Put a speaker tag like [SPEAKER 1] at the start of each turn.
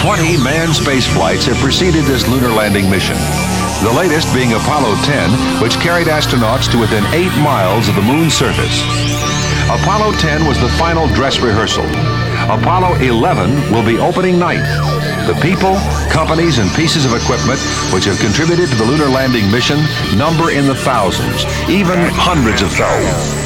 [SPEAKER 1] 20 manned space flights have preceded this lunar landing mission. The latest being Apollo 10, which carried astronauts to within 8 miles of the moon's surface. Apollo 10 was the final dress rehearsal. Apollo 11 will be opening night. The people, companies, and pieces of equipment which have contributed to the lunar landing mission number in the thousands, even hundreds of thousands.